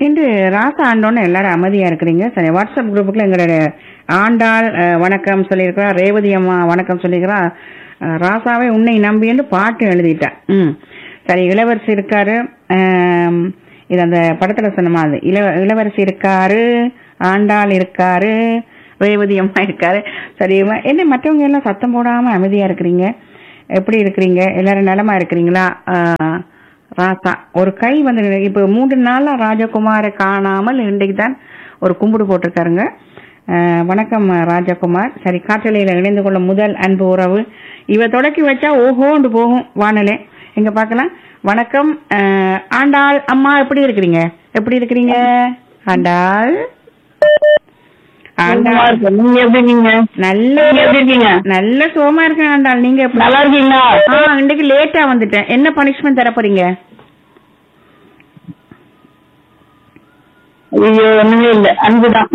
இன்று ராசா ஆண்டோன்னு எல்லாரும் அமைதியா இருக்கிறீங்க. சரி, வாட்ஸ்அப் குரூப்புக்குள்ள எங்களுடைய ஆண்டாள் வணக்கம் சொல்லியிருக்கிறா, ரேவதி அம்மா வணக்கம் சொல்லியிருக்கிறா, ராசாவே உன்னை நம்பின்னு பாட்டு எழுதிட்டா. சரி, இளவரசி இருக்காரு, இது அந்த படத்துல சொன்னமா அது இளவரசி இருக்காரு, ஆண்டாள் இருக்காரு, ரேவதி அம்மா இருக்காரு. சரி, என்ன மற்றவங்க எல்லாம் சத்தம் போடாம அமைதியா இருக்கிறீங்க? எப்படி இருக்கிறீங்க? எல்லாரும் நலமா இருக்கிறீங்களா? ராசா ஒரு கை வந்து இப்ப 3 நாளா ராஜகுமாரை காணாமல் இன்றைக்கு தான் ஒரு கும்பிடு போட்டிருக்காருங்க. வணக்கம் ராஜகுமார். சரி, காற்றலையில இணைந்து கொள்ள முதல் அன்பு உறவு இவ தொடக்கி வச்சா ஓஹோண்டு போகும் வானலே. எங்க பாக்கலாம். வணக்கம் ஆண்டாள் அம்மா, எப்படி இருக்கிறீங்க? எப்படி இருக்கிறீங்க ஆண்டாள்? நல்ல சுகமா இருக்கேன் ஆண்டாள். நீங்க நல்லா இருக்கீங்களா? இன்னைக்கு லேட்டா வந்துட்டேன். என்ன பனிஷ்மெண்ட் தர போறீங்க? ஐயோ, ஒண்ணுமே இல்ல, அன்புதான்.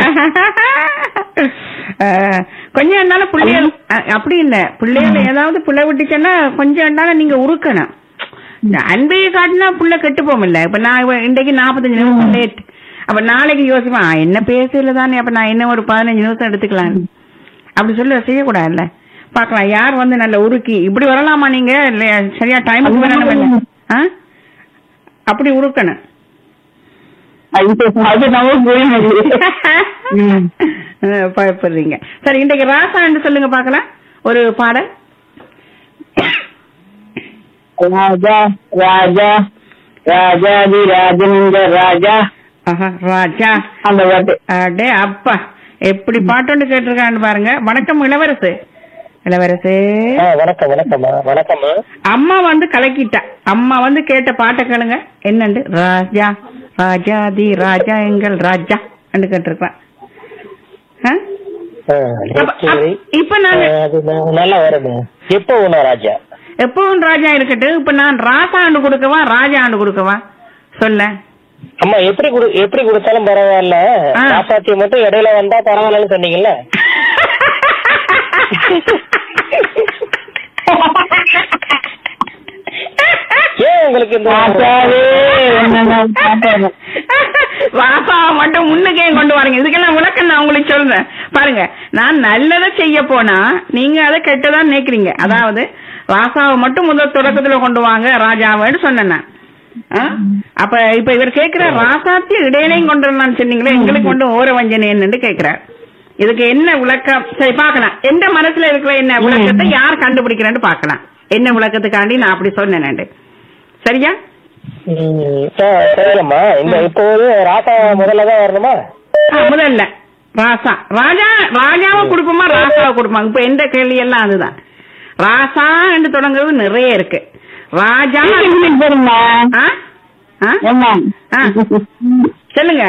கொஞ்சம் இருந்தாலும் பிள்ளைகள் அப்படி இல்ல, பிள்ளைகள் ஏதாவது புள்ள விட்டுச்சேன்னா கொஞ்சம் இருந்தாலும் நீங்க உருக்கணும். அன்பையை காட்டினா புள்ள கெட்டு போமில்ல. இப்ப நான் இன்றைக்கு 45 நிமிஷம் லேட், அப்ப நாளைக்கு யோசிப்பேன் என்ன பேசல தானே, அப்ப நான் என்ன ஒரு 15 நிமிஷம் எடுத்துக்கலாம் அப்படி சொல்லி செய்யக்கூடாதுல்ல. பாக்கலாம் யார் வந்து நல்ல உருக்கி இப்படி வரலாமா? நீங்க சரியா டைமுக்கு வரணும், அப்படி உருக்கணும். பயப்படுறீங்க. சரி, இன்றைக்கு ராசா என்று சொல்லுங்க பாக்கலாம் ஒரு பாடல். ராஜா ராஜா ராஜாதி ராஜனிந்த ராஜா. ராஜா அந்த பாட்டு. அடே அப்பா, எப்படி பாட்டு கேட்டிருக்கான்னு பாருங்க. வணக்கம் இளவரசு. இளவரசு வணக்கம். வணக்கம்மா. வணக்கம்மா. அம்மா வந்து கலக்கிட்டா. அம்மா வந்து கேட்ட பாட்டை கேளுங்க. என்னண்டு? ராஜா ராஜாதி ராஜா எங்கள் ராஜா என்று கேட்டிருக்கான். இப்ப நான் நல்லா வருது. எப்போ ராஜா எப்பவும் ராஜா இருக்கட்டும். இப்ப நான் ராசா ஆண்டு கொடுக்கவா ராஜா ஆண்டு கொடுக்கவா சொல்ல? அம்மா எப்படி கொடுத்தாலும் பரவாயில்ல, ராசாத்திய மட்டும் இடையில வந்தா பரவாயில்லன்னு சொன்னீங்கல்ல. ஏன் உங்களுக்கு இந்த ராசாவை மட்டும் முன்னுக்கே கொண்டு வரீங்க? இதுக்கெல்லாம் விளக்கம் நான் உங்களுக்கு சொல்றேன் பாருங்க. நான் நல்லதை செய்ய போனா நீங்க அதை கெட்டதான் நினைக்கிறீங்க. அதாவது ராசாவை மட்டும் முதல் தொடக்கத்துல கொண்டு வாங்க ராஜாவைன்னு சொன்னேன். அப்ப இப்ப இவர் கேக்குற ராசாத்தி இடையிலையும் கொண்டு வரலாம்னு சொன்னீங்களே, எங்களுக்கு கொண்டு ஓர வஞ்சனைன்னு கேக்குறார். இதுக்கு என்ன விளக்கம்? சரி, பாக்கலாம் எந்த மனசுல இருக்கிற என்ன விளக்கத்தை யார் கண்டுபிடிக்கிறேன்னு பாக்கலாம். என்ன விளக்கத்துக்காண்டி நான் அப்படி சொன்னேன். சரியா? சரிம்மா. இந்த இப்போது ராசா முதல்லதான் வரணுமா? முதல்ல ராசா ராஜாவை கொடுப்போமா ராசாவை கொடுப்போமா? இப்ப எந்த கேள்வி எல்லாம் அதுதான். ராசா என்று தொடங்குறது நிறைய இருக்கு. ராஜா சொல்லுங்க.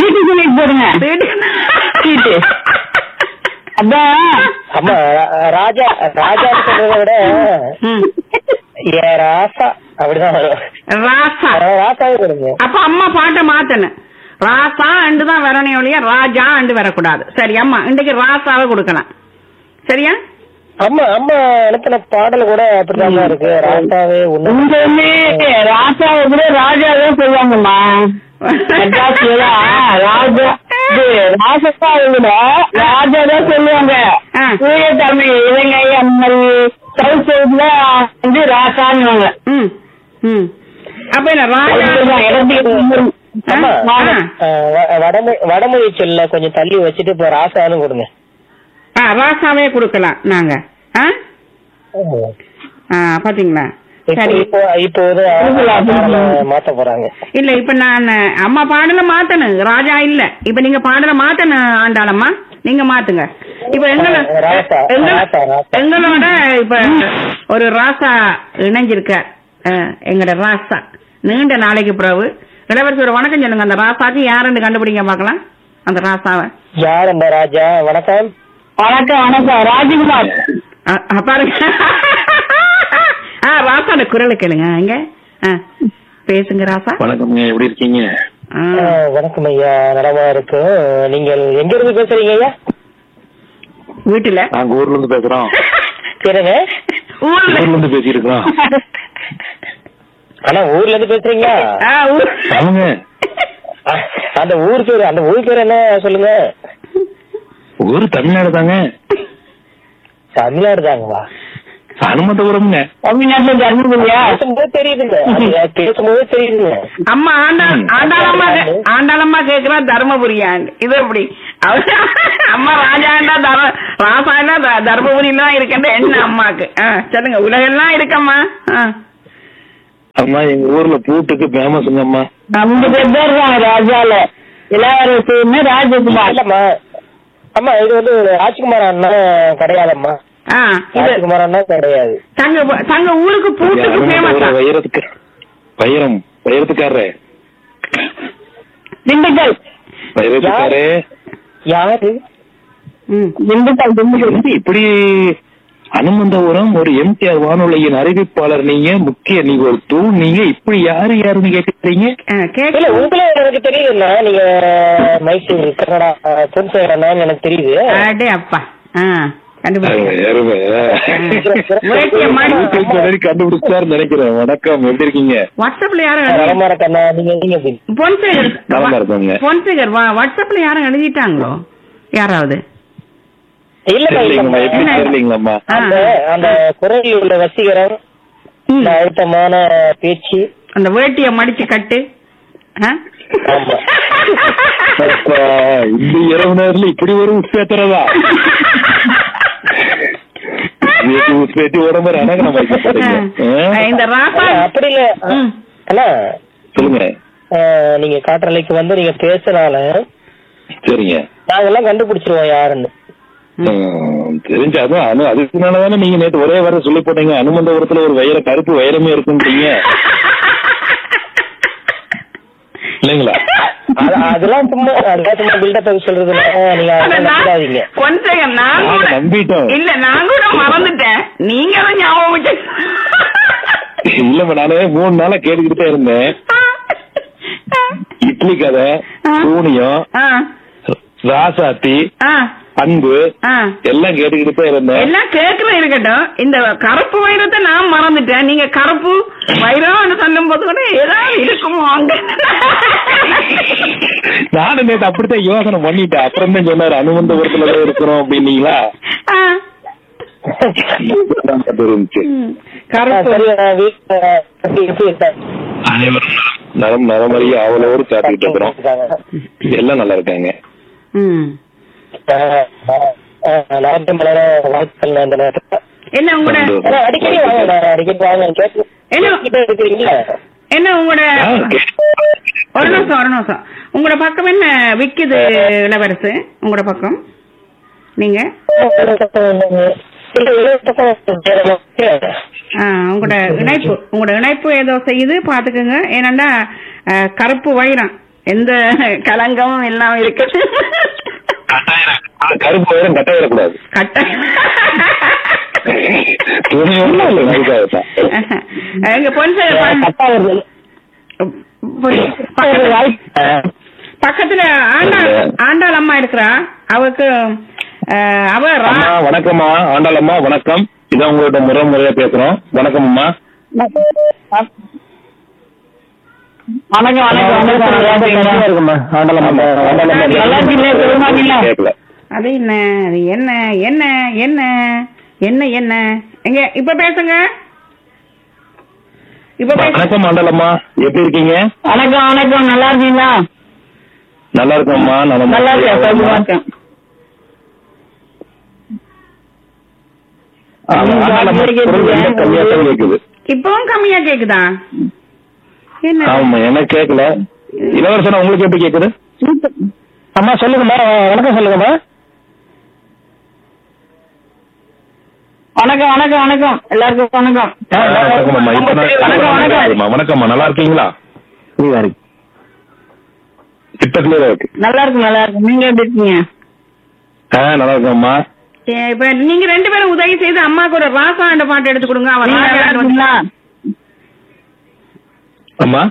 அம்மா ராஜா ராஜா சொல்றதை விட ராசா அப்படிதான் ராசாவே கொடுங்க. அப்ப அம்மா பாட்டை மாத்தணும். ராசா அண்டு தான் வரணும் ஒழிய ராஜா அண்டு வரக்கூடாது. சரி அம்மா, இன்றைக்கு ராசாவை கொடுக்கலாம். சரியா? அம்மா அம்மா இடத்துல பாடல் கூட அப்படிதான் இருக்கு. ராசாவே ராசாவை கூட ராஜாவே சொல்லுவாங்கம்மா. ராஜாதான் சொல்லுவாங்க. தமிழ் இலங்கை அந்த மாதிரி சவுத் சைட்ல வந்து ராசான்னு. அப்ப வடமொழி சொல்ல கொஞ்சம் தள்ளி வச்சுட்டு இப்ப ராசான்னு கொடுங்க. ராசாவே கொடுக்கலாம் நாங்க. பாத்தீங்களா? சரி, இப்போது மாத்த போறாங்க. இல்ல இப்ப நான் அம்மா பாடல மாத்தணும், ராஜா இல்ல. இப்ப நீங்க பாடல மாத்தணும் ஆண்டாளம்மா, நீங்க மாத்துங்க. இப்ப எங்களோட இப்ப ஒரு ராசா இணைஞ்சிருக்க. எங்கட ராசா நீண்ட நாளைக்கு பிறகு இளவரசி ஒரு வணக்கம் சொல்லுங்க. அந்த ராசாக்கு யாருன்னு கண்டுபிடிங்க பாக்கலாம். அந்த ராசாவை யார்? அந்த ராஜா. வணக்கம். வணக்கம். வணக்கம் ராஜகுமார். பாருங்க, ராசான குரலை கேளுங்க. இங்க பேசுங்க ராசா. வணக்கம், எப்படி இருக்கீங்க? வணக்கம் ஐயா, நலமா இருக்கு. நீங்கள் எங்க இருந்து பேசுறீங்க ஐயா? வீட்டுல. நாங்க ஊர்ல இருந்து பேசுறோம். சரிங்க, ஊர்ல இருந்து பேசிருக்கோம். ஆனா ஊர்ல இருந்து பேசுறீங்களா? அந்த ஊர் பேர் என்ன சொல்லுங்க? ஊரு தமிழ்நாடு தாங்க. தமிழ்நாடு தாங்கவா? அனுமந்தபுரம்ங்க. தமிழ்நாட்டுல தர்மபுரியா? பேசும்போது தெரியுதுங்க. அம்மா ஆண்டாளம்மா கேக்குறா தர்மபுரியாண்டு. இது எப்படி அம்மா ராஜாண்டா ராசாண்டா தர்மபுரியில தான் இருக்கேன் என்ன அம்மாக்கு? சொல்லுங்க. உலகெல்லாம் இருக்கம்மா. அம்மா எங்க ஊர்ல பூட்டுக்கு ஃபேமஸ்ங்க அம்மா. 50 பேர் தான் ராஜால எல்லாருமே ராஜகுமார். இல்லம்மா அம்மா இது வந்து ராஜ்குமார் அண்ணா கிடையாதம்மா. ராஜ்குமார் அண்ணா கிடையாது. தங்க ஊருக்கு பூட்டுக்கு ஃபேமஸ். வைரத்துக்காரரு திண்டுக்கல். வைரத்துக்காரரு யாரு? திண்டுக்கல். இப்படி அனுமந்தபுரம் ஒரு எம்டிஆர் வானொலியின் அறிவிப்பாளர் நீங்க, நீங்க ஒரு தூண். நீங்க இப்படி யாருன்னு கேக்குறீங்க? உங்களே எனக்கு தெரியுதுல்ல, நீங்க மைசூர் கன்னடா பொன்சேகரன் எனக்கு தெரியுது. அப்பா கண்டுபிடிச்சாரு நினைக்கிறேன். வணக்கம், எப்படி இருக்கீங்க? வாட்ஸ்அப்ல யாரும் வாட்ஸ்அப்ல யாரும் எழுதிட்டாங்களோ யாராவது? இல்லம்மா அந்த குரலில் உள்ள வசீகரம், அழுத்தமான பேச்சு, அந்த வேட்டிய மடிச்சு கட்டு. இந்த இரவு நேரத்துல இப்படி ஒரு உட்பேத்துறதா? உட்பேத்தி உடம்பு இந்த ராசா அப்படி இல்ல. சொல்லுங்க. நீங்க காற்றலைக்கு வந்து நீங்க பேசுனால சரிங்க, நாங்கெல்லாம் கண்டுபிடிச்சிருவோம் யாருன்னு. தெரிஞ்சாதான் அதுக்குனாலதானே நீங்க நேற்று ஒரே வாரம் சொல்லி போட்டீங்க அனுமந்தபுரத்துல ஒரு கருப்பு வைரமே இருக்குன்றீங்க இல்லைங்களா? அதெல்லாம் சும்மா பில்டப் சொல்றது நம்பிட்டோம். இல்ல நான் கூட மறந்துட்டேன். நீங்க தான் ஞாபகம் இல்ல. நானே 3 நாளா கேட்டுக்கிட்டே இருந்தேன். இட்லி கதை, சூனியம், ராசாத்தி, அன்பு எல்லாம் கேட்டுக்கிட்டு இருந்தேன். எல்லாம் கேட்கல இருக்கட்டும். இந்த கருப்பு வைரத்தை நான் மறந்துட்டேன். நீங்க கருப்பு வைரம் சொல்லும் போது கூட ஏதாவது இருக்குமோ அங்க. நானும் நேற்று அப்படித்தான் யோசனை பண்ணிட்டேன். அப்புறம் தான் சொன்னாரு அனுமந்தபுரத்துல இருக்கிறோம் அப்படின்னீங்களா? நலமறிய அவளோடு சாப்பிட்டு இருக்கிறோம். எல்லாம் நல்லா இருக்காங்க. என்ன உங்களோட ஒரு நிமிஷம் உங்களோட பக்கம் என்ன விக்குது இளவரசு? உங்களோட பக்கம் நீங்க உங்களோட இணைப்பு ஏதோ செய்யுது பாத்துக்கோங்க. ஏன்னா கருப்பு வைரம் எந்த கலங்கமும் எல்லாம் இருக்கு. கருப்பு வைரம் கட்ட வரக்கூடாது. பக்கத்துல ஆண்டாள் அம்மா இருக்கிறா. அவருக்கு வணக்கம்மா ஆண்டாள் அம்மா. வணக்கம். இதான் உங்களோட முறையா பேசுறோம். வணக்கம் அம்மா. அது என்ன என்ன என்ன என்ன என்ன என்ன எங்க இப்ப பேசுங்க. வணக்கம் ஆண்டாளம்மா, எப்படி இருக்கீங்க? வணக்கம் வணக்கம். நல்லா இருக்கீங்களா? நல்லா இருக்கோம்மா. நல்லா இருக்கேன். இப்பவும் கம்மியா கேக்குதா? ஆமா, எனக்கு கேட்கல. இளவரசன் உங்களுக்கு எப்படி கேக்குது? அம்மா சொல்லுங்கம்மா. வணக்கம் சொல்லுங்கம்மா. வணக்கம் வணக்கம் வணக்கம் எல்லாருக்கும் வணக்கம். வணக்கம்மா, நல்லா இருக்கீங்களா? நல்லா இருக்கு நல்லா இருக்கு. நீங்க எப்படி இருக்கீங்க? நல்லா இருக்கோம்மா. இப்ப நீங்க 2 பேரும் உதவி செய்து அம்மாக்கு ஒரு ராசாண்ட பாட்டு எடுத்து கொடுங்க. அவன் அம்மா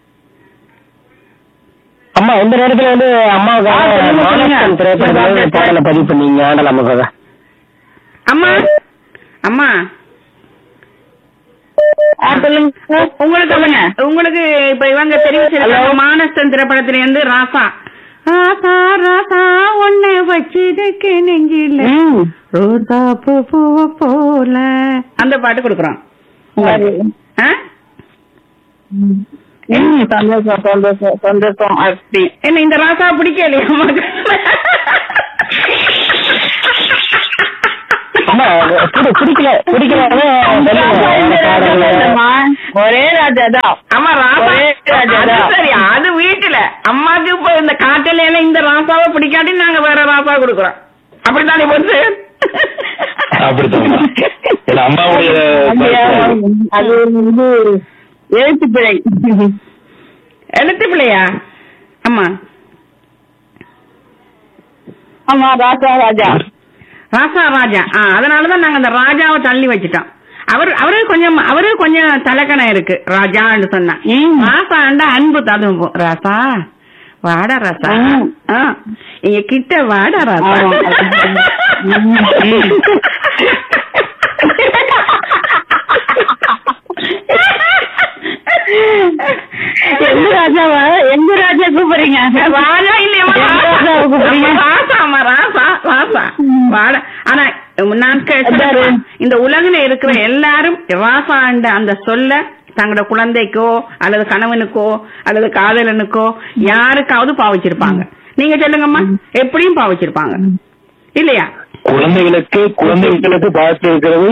அம்மா இந்த நேரத்துல வந்து அம்மாவுக்கு பாடல பதிவு பண்ணீங்க. ஆண்டல் அம்மாக்காக. அம்மா அம்மா சொல்லுங்க. உங்களுக்கு இப்ப இவங்க தெரிவிச்சிருக்காங்க மானஸ்தன் திரைப்படத்துல இருந்து ராசா ராசா ராசா ஒன்ன வச்சிருக்க நெஞ்சில ரோசா பூவ போல அந்த பாட்டு கொடுக்குறோம். சந்தோஷம் சந்தோஷம் சந்தோஷம். அப்படி என்ன இந்த ராசா பிடிக்கலையா நமக்கு? ஒரே ராஜாதான். ஆமா ராசா சரி, அது வீட்டுல அம்மாக்கு இப்ப இந்த காட்டுல எல்லாம் இந்த ராசாவை பிடிக்காட்டி நாங்க வேற ராசா கொடுக்குறோம். அப்படித்தானே போச்சு? அப்படித்தான் அம்மாவுடைய அது வந்து எழுத்து பிழை. எழுத்து பிள்ளையா? ஆமா ஆமா ராசா ராஜா ராசா ராஜா. அதனாலதான் நாங்க அந்த ராஜாவை தள்ளி வச்சுட்டோம். அவரு கொஞ்சம் தலக்கணம் இருக்கு ராஜான்னு சொன்னா. ராசாண்டா அன்பு ததும்பும். ராசா வாடா ராசா, இங்க கிட்ட வாடா ராசா. எந்த ராஜாவா? எந்த ராஜா கூப்பிடுறீங்க? ராஜா இல்லையம்மா, ராசாமா ராசா ராசா வாடா. ஆனா நான் இந்த உலகில இருக்கிற எல்லாரும் ராசாண்ட அந்த சொல்ல தங்களோட குழந்தைக்கோ அல்லது கணவனுக்கோ அல்லது காதலனுக்கோ யாருக்காவது பாவிச்சிருப்பாங்க. நீங்க சொல்லுங்கம்மா, எப்படியும் பாவிச்சிருப்பாங்க இல்லையா? குழந்தைகளுக்கு பார்த்து இருக்கிறது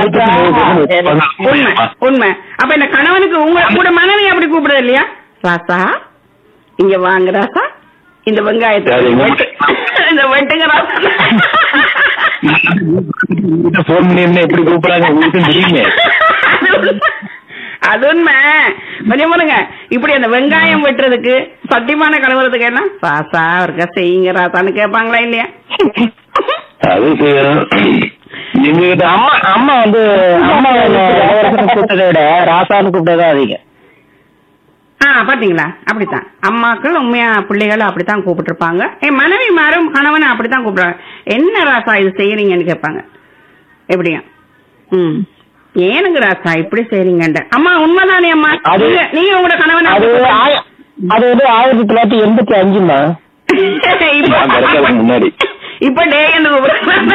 உண்மை. அப்ப இந்த கணவனுக்கு உங்களோட மனைவி அப்படி கூப்பிடுறது இல்லையா? ராசா இங்க வாங்க ராசா, இந்த வெங்காயத்தை இந்த வெட்டுங்க ராசா. எப்படி கூப்பிடாங்க அது உண்மை. கொஞ்சம் பாருங்க, இப்படி அந்த வெங்காயம் வெட்டுறதுக்கு சத்தியமான கலவரத்துக்கு என்ன ராசா இருக்க செய்யுங்க ராசான்னு கேட்பாங்களா இல்லையா? அம்மா வந்து கூப்பிட்டதை விட ராசான்னு கூப்பிட்டதான் அதிகம். பாத்தீங்களா? அப்படித்தான் அம்மாக்கள் உண்மையா பிள்ளைகள் அப்படித்தான் கூப்பிட்டு இருப்பாங்க. என் மனைவி மாறும் கணவனை அப்படித்தான் கூப்பிடுறாங்க. என்ன ராசா இது செய்யறீங்கன்னு கேட்பாங்க. எப்படியா? ஏனுங்க ராசா இப்படி செய்றீங்க? அம்மா உண்மைதானே அம்மா? நீங்க உங்களோட கணவனை அது வந்து 1985மா முன்னாடி இப்ப டே என்று கூப்பிடுறாங்க.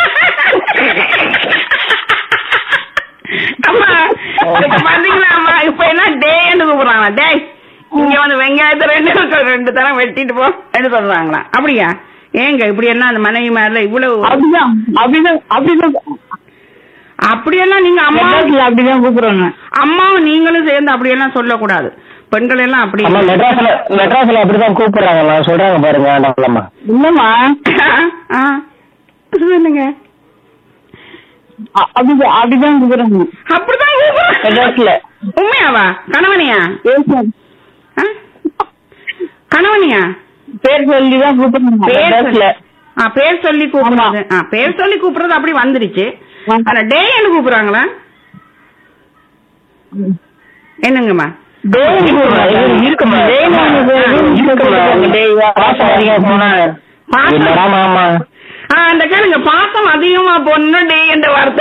அம்மா பாத்தீங்களா அம்மா, இப்ப என்ன டே என்று கூப்பிடுறாங்களா? டே இங்க வந்து வெங்காயத்தை ரெண்டு தரம் வெட்டிட்டு போ என்று சொல்றாங்களா? அப்படியா? ஏங்க இப்படி என்ன அந்த மனைவி மேல இவ்வளவு அப்படியெல்லாம் நீங்க அம்மா அப்படிதான் கூப்பிடுறாங்க. அம்மாவும் நீங்களும் சேர்ந்து அப்படியெல்லாம் சொல்லக்கூடாது. பெண்கள் எல்லாம் அப்படி மெட்ராஸ்ல அப்படிதான் கூப்பிடுறாங்க சொல்றாங்க பாருங்க. இல்லம்மா சொல்லுங்க, அப்படிதான் கூப்பிடுறாங்க. அப்படிதான் கூப்பிடுறாங்க. உண்மையாவா? கணவனியா? கணவனியா? பேர் சொல்லிதான் கூப்பிடுறாங்க. பேர் சொல்லி கூப்பிடுறது. பேர் சொல்லி கூப்பிடுறது அப்படி வந்துருச்சு. ஆனா டே என்ன கூப்பிடுறாங்களா? என்னங்கம்மா? அந்த கேளுங்க, பாசம் அதிகமா போன டே என்ற வார்த்தை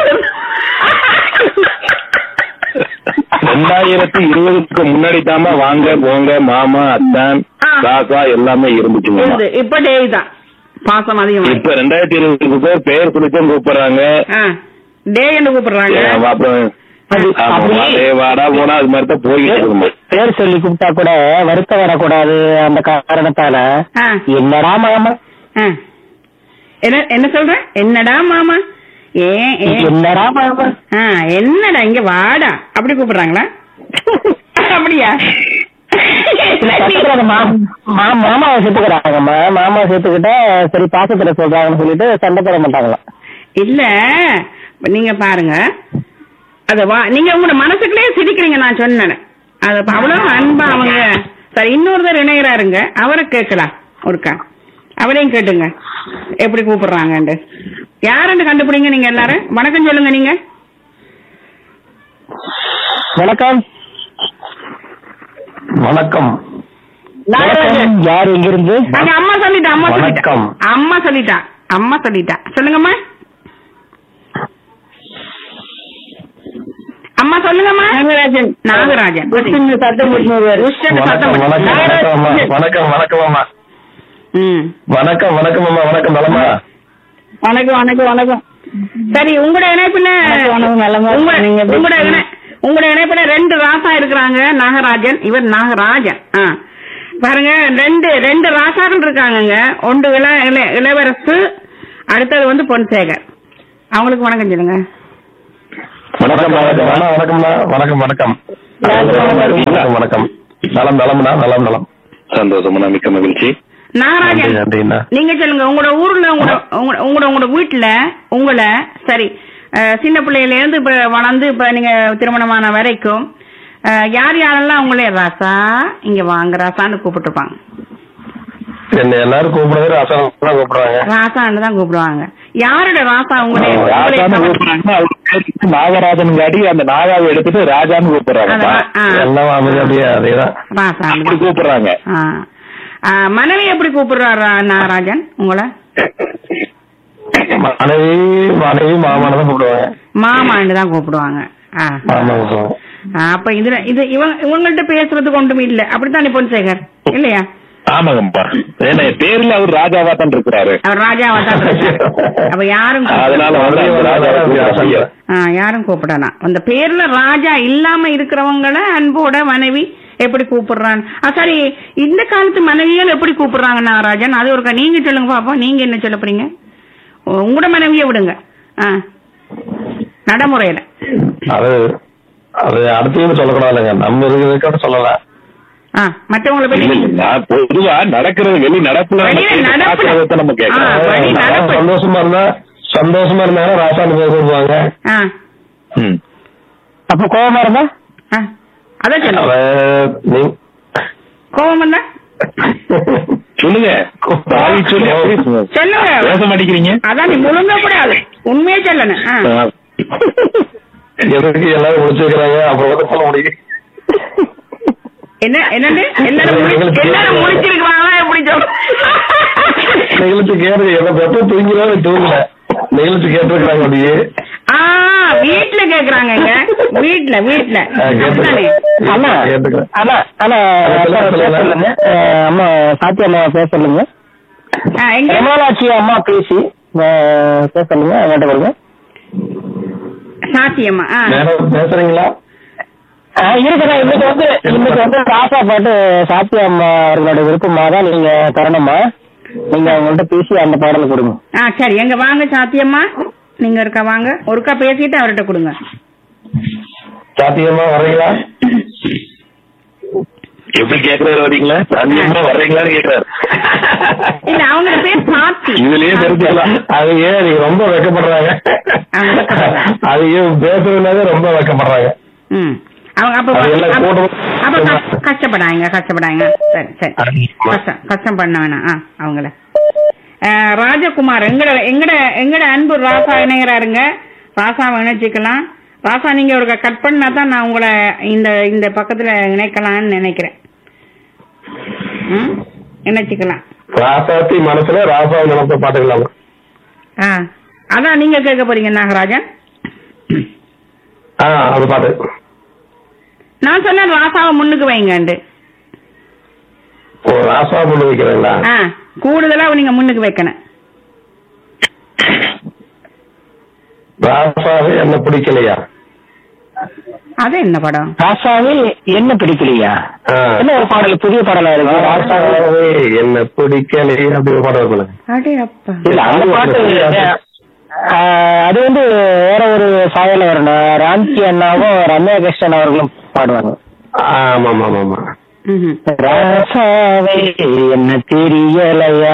2020க்கு முன்னாடி தாமா வாங்க போங்க மாமா அத்தான் காசா எல்லாமே இருந்துச்சு. இப்ப டே தான் பாசம் அதிகமா. இப்ப 2020க்கு பேர் குறிச்சும் கூப்பிடுறாங்க, டே என்று கூப்பிடுறாங்க. அப்புறம் பேர் சொல்லி கூப்பிட்டா கூட வருத்தம் வரக்கூடாது. அந்த காரணத்தால என்னடா மாமா, என்ன சொல்ற? என்னடா மாமா, என்னடா மாமா, என்னடா இங்க வாடா அப்படி கூப்பிடுறாங்களா? அப்படியா? மாமாவை சேர்த்துக்கிறாங்கம்மா. மாமாவை சேர்த்துக்கிட்டா சரி பாசத்துல சொல்றாங்கன்னு சொல்லிட்டு சண்டை போட மாட்டாங்களா? இல்ல நீங்க பாருங்க, அத நீங்க உங்களோட மனசுக்குள்ளே சிரிக்கிறீங்க. நான் சொன்னேன் அது அவ்வளவு அன்பா அவங்க. சரி, இன்னொருத்தர் இணையறாருங்க, அவரை கேட்கலாம் ஒருக்கா. அவரையும் கேட்டுங்க எப்படி கூப்பிடுறாங்க. யாருன்னு கண்டுபிடிங்க நீங்க எல்லாரும். வணக்கம் சொல்லுங்க நீங்க. வணக்கம். வணக்கம். யாரு எங்க இருந்து? அம்மா சொல்லிட்டா. அம்மா சொல்லிட்டா. சொல்லுங்கம்மா. அம்மா சொல்லுங்கம்மா. நாகராஜன். நாகராஜன் சத்தம் போட்டுவாரு. வணக்கம் வணக்கம் வணக்கம் அம்மா. வணக்கம் நலமா? வணக்கம் வணக்கம் வணக்கம். சரி, உங்களோட இணைப்புல உங்களோட இணைப்புல 2 ராசா இருக்கிறாங்க. நாகராஜன், இவர் நாகராஜன். பாருங்க, ரெண்டு ராசாக்கள் இருக்காங்க. ஒன்று இளவரசு, அடுத்தது வந்து பொன்சேகர். அவங்களுக்கு வணக்கம் சொல்லுங்க. வணக்கம் வணக்கம் வணக்கம் வணக்கம் வணக்கம். நலம் நலம்னா? நலம் நலம். சந்தோஷமா, மிக்க மகிழ்ச்சி. நாகராஜன், நீங்க சொல்லுங்க, உங்களோட ஊர்ல உங்களோட வீட்டுல உங்களை சரி சின்ன பிள்ளையில இருந்து இப்ப வளர்ந்து இப்ப நீங்க திருமணமான வரைக்கும் யார் யாரெல்லாம் உங்களே ராசா இங்க வாங்க ராசான்னு கூப்பிட்டுருப்பாங்க? என்ன எல்லாரும் கூப்பிடுறது ராசான்னு கூப்பிடுறாங்க. ராசான்னு தான் கூப்பிடுவாங்க. யாரோட ராசா உங்களே? நாகராஜன் காட்டி அந்த நாகாவை எடுத்துட்டு ராஜான்னு கூப்பிடுறாங்க. எல்லாம் அதேதான் ராசா கூப்பிடுறாங்க. மனைவி எப்படி கூப்பிடுறாரா நாகராஜன் உங்களை? மனைவி மாமான்னு தான் கூப்பிடுவாங்க. மாமான்னு தான் கூப்பிடுவாங்க. அப்ப இது இவங்கள்ட்ட பேசுறதுக்கு ஒன்றும் இல்ல. அப்படித்தான் பொன்சேகர் இல்லையா? ஆமாங்கப்பா, பேர்ல அவர் ராஜாவா தான் இருக்கிறாரு. அவர் ராஜாவா தான் இருக்காரு. அப்ப யாரும் கூப்பிடலாம். அந்த பேர்ல ராஜா இல்லாம இருக்கிறவங்கள அன்போட மனைவி எப்படி கூப்பிடுறாங்க? சரி, இந்த காலத்து மனைவிகள் எப்படி கூப்பிடுறாங்க நாகராஜன்? அது ஒரு நீங்க சொல்லுங்க பாப்போம். நீங்க என்ன சொல்ல போறீங்க? உங்களோட மனைவிய விடுங்க. நடைமுறையில அது அடுத்து சொல்லக்கூடாதுங்க. நம்ம இருக்கிறத சொல்லலாம். மற்றவங்களை பத்தி பொதுவா நடக்கிறது வெளி நடப்புல நம்ம கேட்கலாம். சந்தோஷமா இருந்தாலும் ராசான்னு பேர் கூப்பிடுவாங்க. அப்ப கோபமா இருந்தா அதான் சொல்லுங்க. கோபம் வந்தா சொல்லுங்க. சொல்லுங்க, பேச மாட்டேங்கிறீங்க. அதான் நீ முழுங்க கூடாது, உண்மையே சொல்லணும். எதுக்கு எல்லாரும் முடிச்சிருக்கிறாங்க, அப்புறம் சொல்ல முடியும். என்னன்னு எல்லாரும் முடிச்சிருக்காங்களா? எப்படி சொல்ல நிகழ்ச்சி கேட்டு என்ன பத்த தூங்கினாலும் தூங்கல. நிகழ்ச்சி கேட்டிருக்காங்க. அப்படியே வீட்டுல கேக்குறாங்க. வீட்டுல அம்மா சாத்தி அம்மா பேச சொல்லுங்க. கமலாட்சி அம்மா பேசி பேச சொல்லுங்க. அவங்கள்ட்ட கொடுங்க. சாத்தியம்மா பேசுறீங்களா? இருக்குதா? இன்னைக்கு வந்து ராசா பாட்டு சாத்தி அம்மா அவர்களோட விருப்பமா தான் நீங்க தரணுமா? நீங்க அவங்கள்ட்ட பேசி அந்த பாடலை கொடுங்க. சரி, எங்க வாங்க சாத்தியம்மா, நீங்க இருக்கா வாங்க, ஒருக்கா பேசிட்டு அவர்கிட்ட கொடுங்க. சாத்தியம்மா வர்றீங்களா? எப்படி கேக்குறாரு? வரீங்களா? சாத்தியம்மா வர்றீங்களான்னு கேக்குறாரு. இல்ல, அவங்க பேர் சாத்தி. இதுலயே தெரிஞ்சுக்கலாம். அது ஏன் நீங்க ரொம்ப வெக்கப்படுறாங்க? அது ஏன் பேசுறதுனால ரொம்ப வெக்கப்படுறாங்க. கஷ்டப்படாங்க. சரி சரி, கஷ்டம் பண்ண வேணாம் அவங்கள. ராஜகுமார், எங்கட அன்பு ராசா இணைகிறாருங்க. ராசாவை இணைச்சிக்கலாம். ராசா, நீங்க ஒரு கட் பண்ணா தான் நான் உங்களை இந்த பக்கத்துல இணைக்கலாம்னு நினைக்கிறேன். இணைச்சிக்கலாம். ராசாத்தி மனசுல ராசா நினைப்ப பாத்துக்கலாம். அதான் நீங்க கேட்க போறீங்க நாகராஜன். அது பாட்டு நான் சொன்ன ராசாவை முன்னுக்கு வைங்க. ராசா முன்னு வைக்கிறீங்களா? கூடுதலா நீங்க முன்னுக்கு வைக்கணும். ராசாவே என்ன பிடிக்கலையா? அது என்ன படம்? ராசாவே என்ன பிடிக்கலையா? என்ன ஒரு பாடல், புதிய பாடலா இருக்கு. ராசாவே என்ன பிடிக்கலையா அப்படி ஒரு பாடல் இருக்குல்ல. அடே அப்பா, இல்ல அந்த பாட்டு அது வந்து வேற ஒரு சாயல வரணும். ராம்கி அண்ணாவும் ரம்யா கிருஷ்ணன் அவர்களும் பாடுவாங்க. ஆமா. ராசாவே என்ன தெரியலையா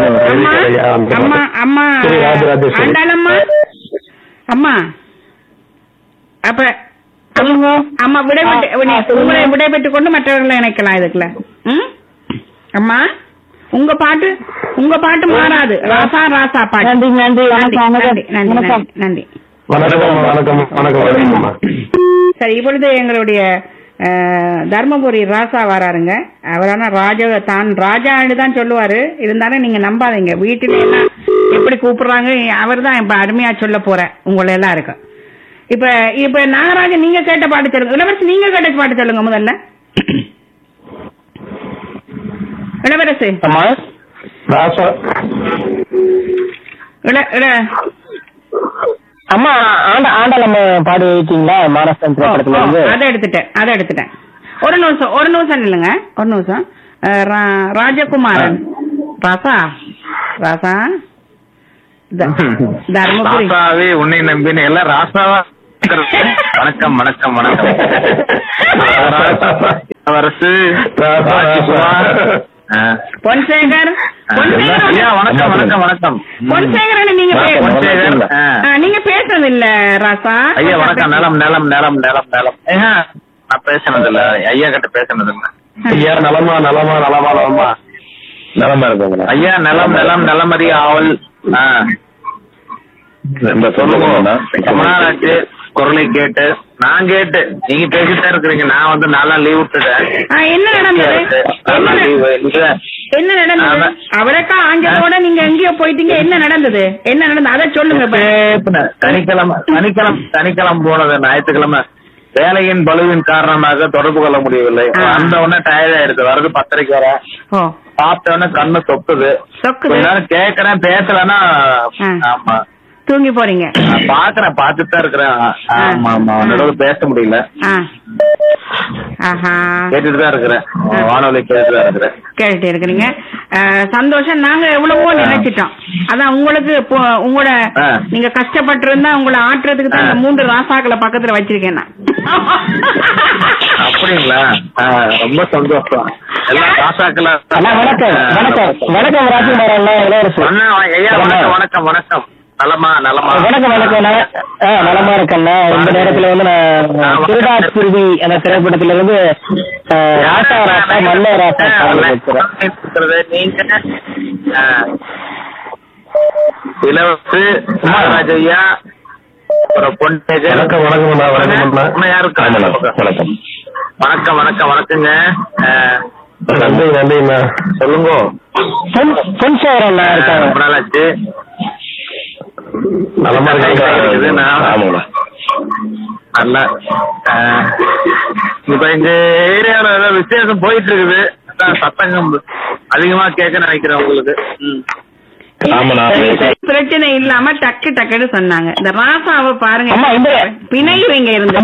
அம்மா. அப்ப அம்மா உங்களை விடைபெற்றுக் கொண்டு மற்றவர்களை இணைக்கலாம் இதுக்குள்ள. அம்மா, உங்க பாட்டு மாறாது. ராசா பாட்டு. நன்றி. சரி, இப்பொழுது எங்களுடைய தர்மபுரி ராசா வராருங்க. அவரான தான் ராஜான்னு தான் சொல்லுவாரு. இருந்தாலும் நீங்க நம்பாதீங்க. வீட்டுல எல்லாம் எப்படி கூப்பிடுறாங்க, அவர் தான் இப்ப அருமையா சொல்ல போற உங்களை எல்லாம் இருக்கு. இப்ப இப்ப நாகராஜன் நீங்க கேட்ட பாட்டு சொல்லுங்க. இளவரசி நீங்க கேட்ட பாட்டு சொல்லுங்க முதல்ல. இளவரசி அம்மா ஆண்டலம்மா பாடி வைத்தீங்களா மானஸ்தன் திரைப்படத்துல இருந்து? அதை எடுத்துட்டேன். ஒரு நிமிஷம் இல்லைங்க, ஒரு நிமிஷம். ராஜகுமாரன் ராசா தர்மபுரி உன்னை நம்பின எல்லாம் ராசாவா. வணக்கம் வணக்கம் வணக்கம். அரசு பொன்சேகர் வணக்கம் வணக்கம் வணக்கம். பொன்சேகரன் நீங்க பேசுறது இல்ல ராசா. ஐயா வணக்கம். நிலம் நிலம் நிலம் நிலம் நிலம். நான் பேசினது இல்ல ஐயா கிட்ட பேசினது இல்ல. ஐயா நலமா நலமா நலமா நலமா நலமா இருக்குங்க ஐயா. நிலம் நிலம் நிலமதி ஆவல். சொல்லுங்க. ரொம்ப நாள் ஆச்சு குரலை கேட்டு. நான் கேட்டு நீங்க பேசிட்டே இருக்கிறீங்க. நான் வந்து நாளா லீவ் விட்டுட்டேன். என்ன நடந்தது? அவரக்கா ஆஞ்சலோட நீங்க எங்கேயோ போயிட்டீங்க. என்ன நடந்தது? அதை சொல்லுங்க. சனிக்கிழமை போனது. ஞாயிற்றுக்கிழமை வேலையின் பலுவின் காரணமாக தொடர்பு கொள்ள முடியவில்லை. அந்த உடனே டயர்ட் ஆயிடுது. வரது 10:30 வர. சாப்பிட்ட உடனே கண்ணு சொக்குது. கேக்குறேன் பேசலன்னா ஆமா தூங்கி போறீங்க. பாக்குறேன் பாத்துட்டு தான் இருக்கிறேன். ஆமா ஆமா பேச முடியல. கேட்டுட்டு தான் இருக்கிறேன். வானொலி கேட்டுட்டு இருக்கிறீங்க. சந்தோஷம். நாங்க எவ்வளவோ நினைச்சிட்டோம். அதான் உங்களுக்கு உங்களோட நீங்க கஷ்டப்பட்டு இருந்தா உங்களை ஆட்டுறதுக்கு தான் 3 ராசாக்களை பக்கத்துல வச்சிருக்கேன் நான். அப்படிங்களா? ரொம்ப சந்தோஷம். எல்லாம் ராசாக்களா. வணக்கம் வணக்கம் வணக்கம் வணக்கம் வணக்கம் வணக்கம். நலமா நலமா. வணக்கம் வணக்கம். நலமா இருக்கேன். இந்த நேரத்துல வந்து நான் திருடாக்குருவி அந்த திரைப்படத்துல இருந்து ராசா ராசா மல்ல ராசா நீங்க இளவரசு மகாராஜையா வணக்கம் வணக்கம் வணக்கம் வணக்கங்க. நன்றி நன்றிண்ணா. சொல்லுங்க. ரொம்ப நாளாச்சு. நலமா இருக்குது. நல்லா இப்ப எங்க ஏரியாவில ஏதாவது விசேஷம் போயிட்டு இருக்குது. சத்தங்கம் அதிகமா கேட்க நினைக்கிறேன் உங்களுக்கு. பிரச்சனை இல்லாம டக்கு டக்குன்னு சொன்னாங்க. இந்த ராசாவை பாருங்க. பிணைவு இங்க இருந்து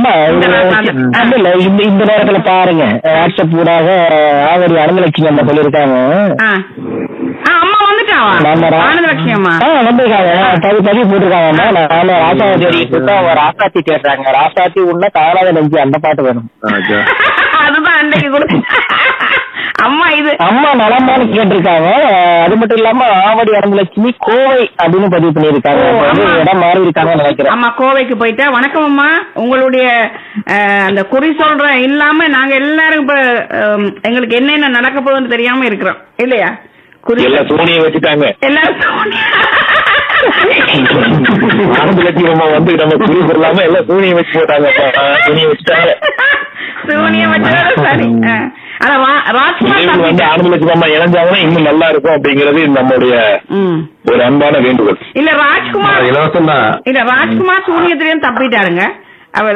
இந்த நேரத்துல பாருங்க. வாட்ஸ்அப் ஊடாக ஆவடி அனந்தலட்சுமி அம்மா சொல்லியிருக்காங்க. அம்மா வந்துட்டாவா? ஆனந்தலட்சுமி அம்மா வந்திருக்காங்க. பதிவு போட்டிருக்காங்க. நானும் ராசாவை தேடிட்டு இருக்கோம். அவங்க ராசாத்தி தேடுறாங்க. ராசாத்தி உள்ள காலாத நெஞ்சு அந்த பாட்டு வேணும். அதுதான் அன்றைக்கு கொடுத்து அம்மா இது அம்மா நலமானு கேட்டிருக்காங்க. அது மட்டும் இல்லாம ஆவடி அனந்தலட்சுமி கோவை அப்படின்னு பதிவு பண்ணிருக்காங்க. இடம் மாறி இருக்காங்கன்னு நினைக்கிறேன். அம்மா கோவைக்கு போயிட்டா. வணக்கம் அம்மா. உங்களுடைய அந்த குறி சொல்ற இல்லாம நாங்க எல்லாரும் இப்ப எங்களுக்கு என்னென்ன நடக்க போகுதுன்னு தெரியாம இருக்கிறோம் இல்லையா? குறி எல்லாம் சூனியை வச்சுட்டாங்க. எல்லாரும் ஆனந்தலட்சுமி அம்மா வந்து நம்ம குறி சொல்லாம எல்லாம் சூனியை வச்சு போட்டாங்க. சூனியை வச்சுட்டாங்க. சூனியம் வச்சா சரி. வந்து ஆனந்தலட்சுமி அம்மா இணைஞ்சாங்கன்னா இன்னும் நல்லா இருக்கும் அப்படிங்கறது நம்மளுடைய ஒரு அன்பான வேண்டுகோள். இல்ல ராஜ்குமார் இலவசம் தான். இல்ல ராஜ்குமார் சூனியத்திலையும் தப்பிட்டாருங்க அவர்.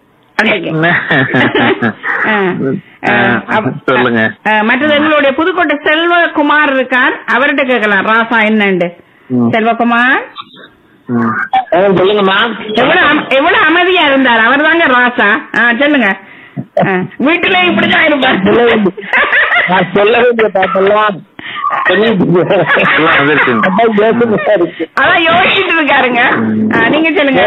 சொல்லுங்க. மற்றது எங்களுடைய புதுக்கோட்டை செல்வகுமார் இருக்கார். அவர்கிட்ட கேட்கலாம் ராசா என்னண்டு. செல்வகுமார் சொல்லுங்கம்மா. எவ்வளவு அமைதியா இருந்தார் அவர் தாங்க ராசா. சொல்லுங்க. வீட்டுல இப்படிதான் இருப்பார். அதான் யோசிச்சுட்டு இருக்காருங்க. நீங்க சொல்லுங்க.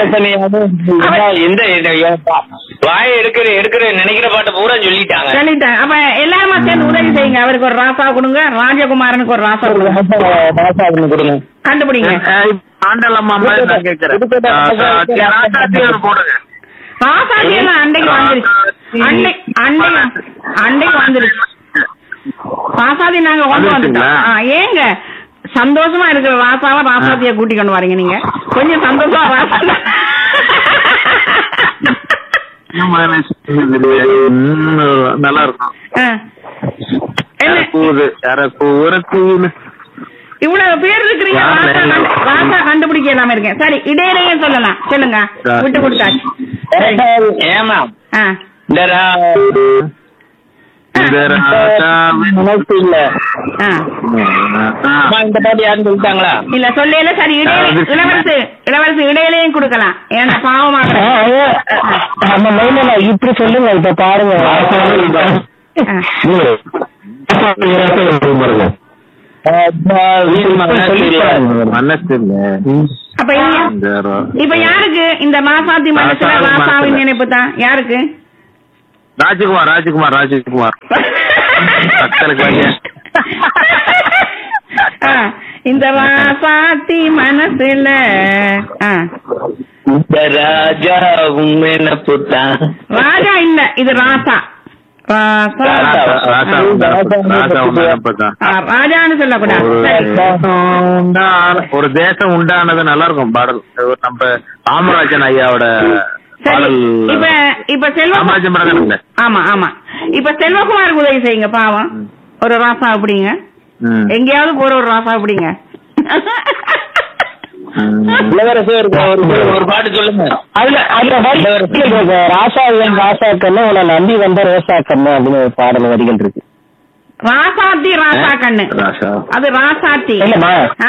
வாய எடுக்கிற நினைக்கிற பாட்டு பூரா சொல்லிட்டாங்க. அப்ப எல்லாருமா சேர்ந்து உதவி செய்யுங்க. அவருக்கு ஒரு ராசா கொடுங்க. ராஜகுமாரனுக்கு ஒரு ராசா கொடுங்க. கண்டுபிடிங்க. ஆண்டலம்மா கேட்கிறேன். போடுங்க. ராசாதி எல்லாம் அன்றைக்கு வந்துருச்சு. அன்றைக்கு வந்துருச்சு ராசாதி. நாங்க கொண்டு வந்துட்டோம். ஏங்க சந்தோஷமா இருக்கிற ராசாவா ராசாத்திய கூட்டி கொண்டு வரீங்க நீங்க? கொஞ்சம் சந்தோஷமா ராசா நல்லா இருக்கும். இவ்வளவு பேர் இருக்கிறீங்க. ராசா கண்டுபிடிக்க இல்லாம இருக்கேன். சரி இடையிலேயே சொல்லலாம். சொல்லுங்க. விட்டு கொடுத்தாச்சு. ஏமா இந்த பாட்டு யாருன்னு சொல்லிட்டாங்களா? இல்ல சொல்லல. சரி, இளவரசு இடையிலையும் கொடுக்கலாம். ஏன்னா பாவமாக இப்படி சொல்லுங்க. இப்ப பாருங்க, அப்ப இப்ப யாருக்கு இந்த ராசாத்தி மனசுல ராசாவின் நினைப்பு தான்? யாருக்கு? ராஜகுமார் இந்த ராசாத்தி மனசுல ராஜா நினைப்பு தான். ராஜா இல்ல, இது ராசா. ராஜான்னு சொல்லக்கூடாது. ஒரு தேசம் உண்டானது நல்லா இருக்கும் பாடல். நம்ம காமராஜன் ஐயாவோட பாடல். இப்ப செல்வகுமார். ஆமா ஆமா. இப்ப செல்வகுமாருக்கு உதவி செய்யுங்க. பாவம், ஒரு ராசா அப்படிங்க. எங்கேயாவது போற ஒரு ராசா அப்படிங்க. ஒரு பாட்டு சொல்லுங்க. ராசாக்கண்ணு உன்னை நம்பி வந்த ரோசாக்கண்ணு அப்படின்னு ஒரு பாடல் வரிகள் இருக்கு. ராசாத்தி ராசா கண்ணு, அது ராசாத்தி இல்லம்மா.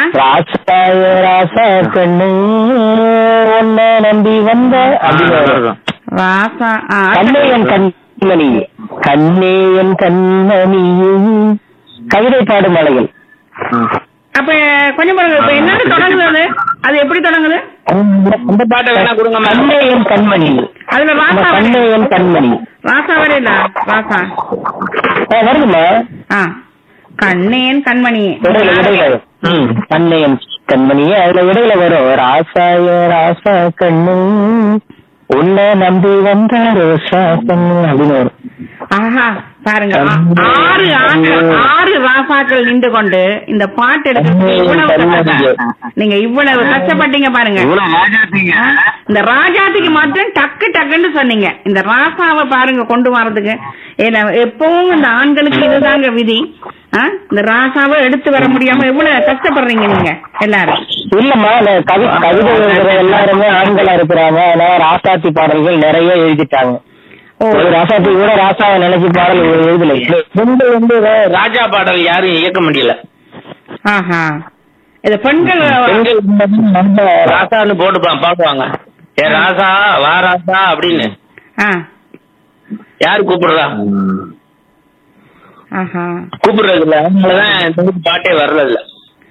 ராசா கண்ணு உன்னை நம்பி வந்த அப்படின்னு ராசா. கண்ணே என் கண்மணி, கண்ணே என் கண்மணி, கவிதை பாடும் மலைகள். அப்ப கொஞ்சம் பாருங்க, இப்ப என்னன்னு தொடங்குது? அது எப்படி தொடங்குது? அந்த பாட்டை வேணா கொடுங்க. கண்ணே என் கண்மணி, அதுல ராசா. கண்ணே என் கண்மணி ராசா வரையில ராசா வருதுமா? கண்ணேன் கண்மணி கண்ணேன் கண்மணி, அதுல இடையில வரும் ராசா கண்ணு உன்னை நம்பி வந்த ரோசா கண்ணு அப்படின்னு வரும். ஆஹா, பாருங்க, 6 ராசாக்கள் நின்று கொண்டு இந்த பாட்டு எடுக்க நீங்க இவ்வளவு கஷ்டப்பட்டீங்க பாருங்க. இந்த ராஜாத்திக்கு மட்டும் டக்கு டக்குன்னு சொன்னீங்க. இந்த ராசாவை பாருங்க கொண்டு வர்றதுக்கு. ஏன்னா எப்பவும் இந்த ஆண்களுக்கு இதுதாங்க விதி. இந்த ராசாவை எடுத்து வர முடியாம எவ்வளவு கஷ்டப்படுறீங்க நீங்க எல்லாரும். இல்லம்மா, கவிதை எல்லாருமே ஆண்களா இருக்கிறாங்க. ஆனா ராசாத்தி பாடல்கள் நிறைய எழுதிட்டாங்க. ராசாத்தி கூட ராசாவை நினைச்சு பாடல் எழுதல. ராஜா பாடல் யாரும் இயக்க முடியல. ஆஹா, இது பெண்கள் ராசான்னு போட்டு பாடுவாங்க. ஏ ராசா வா ராசா அப்படின்னு. யாரு கூப்பிடுறா? கூப்பிடுறது இல்ல, அதனாலதான் பாட்டே வர்றது இல்ல.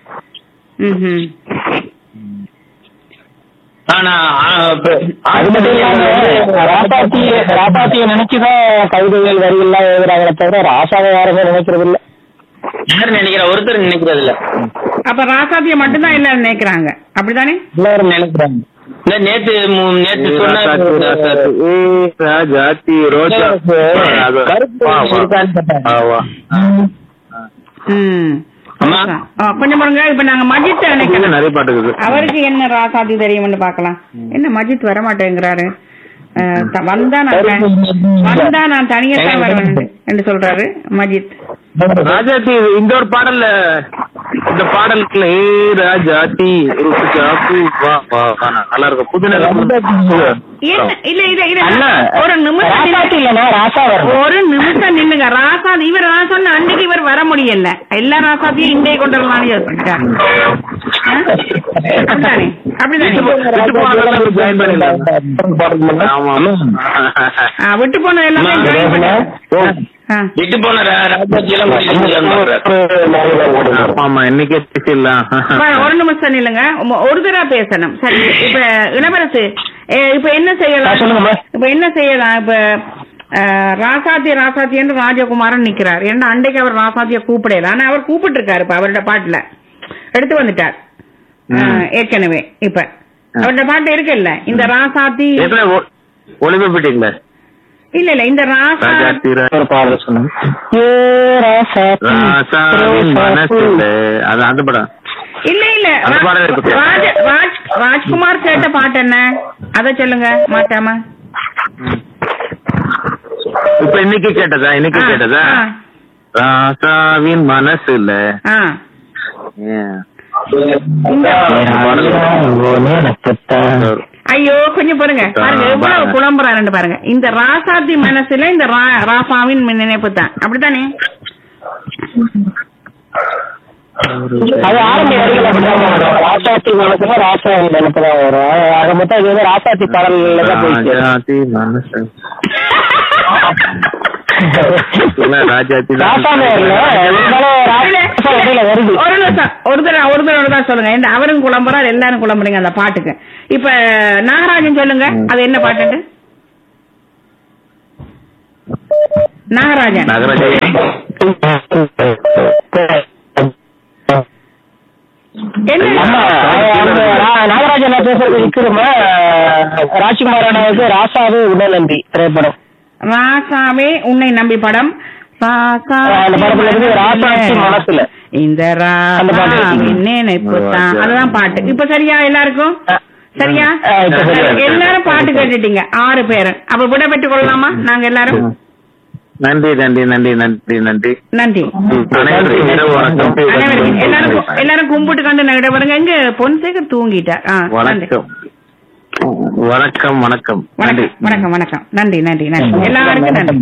ராசாத்திய நினைச்சுதான் கவிதைகள் வரிகள்லாம் எழுதுறாங்களே தவிர ராசாவை யாருமே நினைக்கிறது இல்ல. யாரு நினைக்கிறா? ஒருத்தர் நினைக்கிறது இல்ல. அப்ப ராசாத்திய மட்டும்தான் எல்லாரும் நினைக்கிறாங்க, அப்படித்தானே? எல்லாரும் நினைக்கிறாங்க. இல்ல, நேத்து சொன்ன கொஞ்சம் பாருங்க. இப்ப நாங்க மஜித் நிறைய பாட்டு அவருக்கு என்ன ராசாத்தி தெரியும்னு பாக்கலாம். என்ன மஜித் வர மாட்டேங்கிறாரு? வந்தா நான் தனியாக வருவேன் என்று சொல்றாரு மஜித். ராஜாத்தி இந்த ஒரு பாடல்ல, இந்த பாடலுக்குள்ள ராஜாத்தி நல்லா இருக்கும். புது ஒரு நிமிஷம் நின்னுங்க. ராசா இவர் சொன்ன அன்னைக்கு இவர் வர முடியல. எல்லா ராசாத்தையும் இங்கே கொண்டு வரலாம்னு யோசிச்சாரு. விட்டு போனது எல்லாமே விட்டு போன ஒரு நிமிஷம் இல்லங்க, ஒரு தடவை பேசணும். சரி, இப்ப இளவரசு இப்ப என்ன செய்யலாம்? இப்ப ராசாத்தி என்று ராஜகுமாரன் நிக்கிறார். ஏன்னா அன்றைக்கு அவர் ராசாத்திய கூப்பிடல, ஆனா அவர் கூப்பிட்டு இருக்காரு. இப்ப அவரோட பாட்டுல எடுத்து வந்துட்டார் ஏற்கனவே. இப்ப அவரோட பாட்டு இருக்குல்ல, இந்த ராசாத்தி ஒளிபரப்பிட்டீங்களா? இல்ல இந்த ராசாத்தி அந்த படம் இல்ல ராஜ்குமார் கேட்ட பாட்டு என்ன, அத சொல்லுங்க மாட்டாம. இப்ப இன்னைக்கு கேட்டதா ராசாவின் மனசுல ஐயோ கொஞ்சம் பாருங்க எவ்வளவு குழம்புறாரு பாருங்க. இந்த ராசாத்தி மனசுல இந்த ராசாவின் நினைப்பு தான், அப்படித்தானே? அது ஆரம்ப ராசாத்தி மனசுல ராசாவின் நினைப்பு தான் வரும். ஆக மொத்தம் இது வந்து ராசாத்தி பாடல்கள் தான் போயிடுச்சு. ஒரு தடவை தான் சொல்லுங்க. அவரும் குழம்புறாரு, எல்லாரும் குழம்புறீங்க அந்த பாட்டுக்கு. இப்ப நாகராஜன் சொல்லுங்க, அது என்ன பாட்டு? நாகராஜன் நாகராஜன் பேசுறது விக்ரமா ராஜ்குமாரானாவுக்கு ராசாவே உடல் நம்பி திரைப்படம். ராசாவே உன்னை நம்பி படம். மனசுல இந்த நினைப்பு தான், அதுதான் பாட்டு. இப்ப சரியா எல்லாருக்கும்? சரியா? எல்லாரும் பாட்டு கேட்டுட்டீங்க 6 பேரும். அப்ப விட பெற்றுக் கொள்ளலாமா நாங்க எல்லாரும்? நன்றி நன்றி நன்றி நன்றி நன்றி நன்றி. எல்லாரும் கும்பிட்டு கண்டு நட வருங்க. இங்க பொன்சேகர் தூங்கிட்டார். வணக்கம் வணக்கம் வணக்கம் வணக்கம் வணக்கம். நன்றி நன்றி நன்றி எல்லாருக்கும் நன்றி.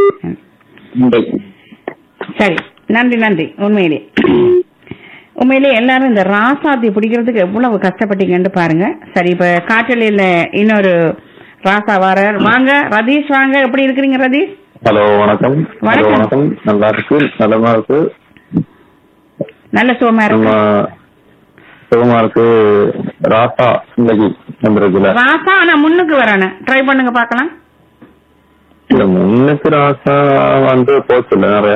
சரி, நன்றி நன்றி. உண்மையிலே எல்லாரும் இந்த ராசாத்தி பிடிக்கிறதுக்கு எவ்வளவு கஷ்டப்பட்டீங்கன்னு பாருங்க. சரி, இப்ப காற்றலையில இன்னொரு ராசா வாரர். வாங்க ரதீஷ், வாங்க. எப்படி இருக்கிறீங்க ரதீஷ்? ஹலோ, வணக்கம். வணக்கம். நல்லா இருக்கு, நலமா இருக்கு, நல்ல சுகமா இருக்கு. சுகமா இருக்கு. ராசா இன்னைக்கு வந்துருக்குல ராசா. நான் முன்னுக்கு வரேன், ட்ரை பண்ணுங்க பாக்கலாம். இல்ல, முன்னுக்கு ராசா வந்து போச்சுல நிறைய.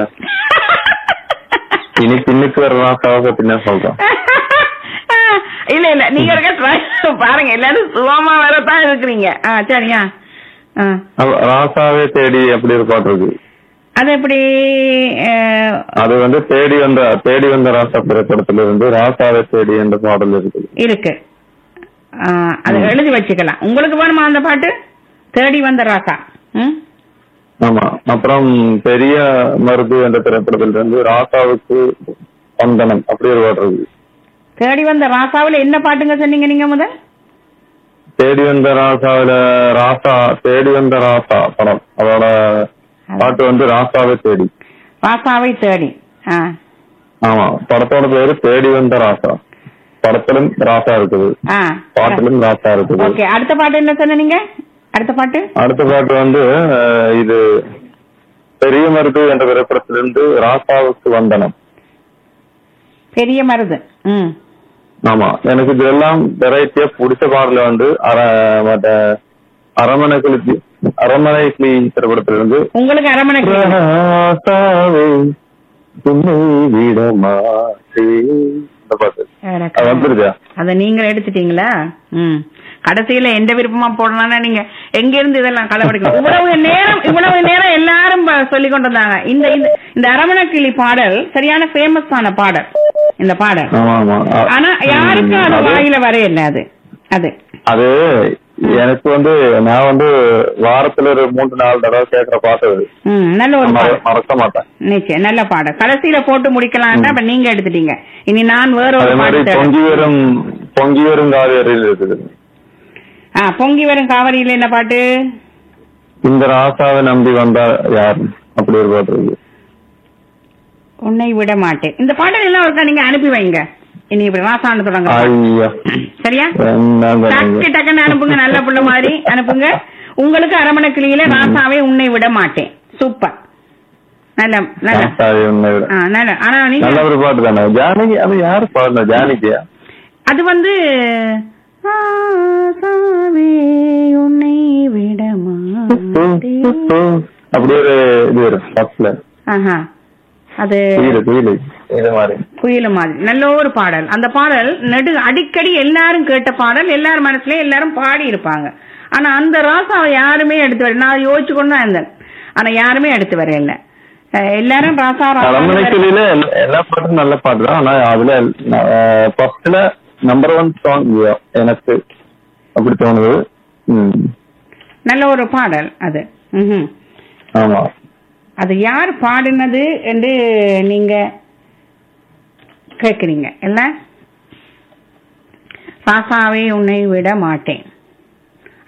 இனி பின்னுக்கு வர ராசாவை பின்ன சொல்றேன். இல்ல இல்ல, நீங்க ட்ரை பாருங்க. எல்லாரும் சுகமா வரத்தான் இருக்கிறீங்க. சரியா? ராசாவே தேடி எப்படி ஒரு பாட்டு இருக்கு. அது எப்படி? அது வந்து தேடி வந்த ராசா திரைப்படத்துல இருந்து ராசாவை தேடி என்ற பாடல் இருக்கு. அது எழுதி வச்சுக்கலாம். உங்களுக்கு வேணுமா அந்த பாட்டு? தேடி வந்த ராசா. ஆமா. அப்புறம் பெரிய மருது என்ற திரைப்படத்துல இருந்து ராசாவுக்கு வந்தனம் அப்படி ஒரு பாட்டு இருக்கு. தேடி வந்த ராசாவில என்ன பாட்டுங்க சொன்னீங்க நீங்க முதல்? தேடி வந்த ராசாவில தேடி வந்த ராசா படம், அதோட பாட்டு வந்து ராசாவை தேடி. ராசாவை தேடி. ஆமா, படத்தோட பேரு தேடி வந்த ராசா. படத்திலும் ராசா இருக்குது, பாட்டிலும் ராசா இருக்குது. ஓகே, அடுத்த பாட்டு என்ன சொன்னீங்க? அடுத்த பாட்டு வந்து இது பெரிய மருது என்ற திரைப்படத்திலிருந்து ராசாவுக்கு வந்தனம். பெரிய மருது. ஆமா, எனக்கு இதெல்லாம் வெரைட்டியா பிடிச்ச பாடல வந்து அரமனை கிளி திரைப்படத்திலிருந்து உங்களுக்கு அரமனை அத நீங்க எடுத்துட்டீங்களா? கடைசியில எந்த விருப்பமா போடணும்னா நீங்க எங்க இருந்து இதெல்லாம் களவெடுக்கணும்? இவ்வளவு நேரம் எல்லாரும் சொல்லிக் கொண்டு வந்தாங்க. இந்த அரமனை கிளி பாடல் சரியான ஃபேமஸ் ஆன பாடல். இந்த பாடல் ஆனா யாருக்கும் அது வாயில வரையில்ல. அது எனக்கு வந்து நான் வந்து வாரத்துல ஒரு 3-4 தடவை கேட்கிற பாட்டு. நல்ல ஒரு மறக்க மாட்டேன். நிச்சயம் நல்ல பாடல். கடைசியில போட்டு முடிக்கலாம். அப்ப நீங்க எடுத்துட்டீங்க. இனி நான் வேற ஒரு பாட்டு. பொங்கி வரும் காவேரியில் இருக்குது. பொங்கி வரும் காவிரியில என்ன பாட்டு? இந்த ராசாவை நம்பி வந்தா யார் அப்படி ஒரு பாட்டு இருக்கு. உன்னை விட மாட்டேன். இந்த பாடல் எல்லாம் ஒருக்கா நீங்க அனுப்பி வைங்க. இனி இப்படி ராசான்னு தொடங்க. சரியா? டக்குன்னு அனுப்புங்க. நல்ல புள்ள மாதிரி அனுப்புங்க. உங்களுக்கு அரமணை கிளியில ராசாவே உன்னை விட மாட்டேன். சூப்பர். நல்ல ஆனா நீங்க நல்ல ஒரு பாட்டு தானே. ஜானகி, அது யாரு பாடுன? ஜானகியா? அது வந்து உன்னை விட மாட்டேன் அப்படி ஒரு இது வரும் பஸ்ல. அது குயிலு மாதிரி நல்ல ஒரு பாடல். அந்த பாடல் அடிக்கடி எல்லாரும் கேட்ட பாடல். எல்லாரும் மனசுல எல்லாரும் பாடி இருப்பாங்க. ஆனா அந்த ராசாவை யாருமே எடுத்து வர. நான் யோசிச்சு கொண்டு இருந்தேன், ஆனா யாருமே எடுத்து வர இல்ல. எல்லாரும் ராசா எல்லா பாட்டும் நல்ல பாட்டு தான். ஆனா அதுல ஃபர்ஸ்ட்ல நம்பர் 1 சாங் எனக்கு அப்படி தோணுது. நல்ல ஒரு பாடல் அது. ஆமா, அது யார் பாடினது என்று நீங்க கேக்குறீங்க இல்ல? ராசாவே உன்னை விட மாட்டேன்.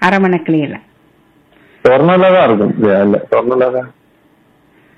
அரவணக்கிளியில சொர்ணலதான் இருக்கும். சொர்ணலதான்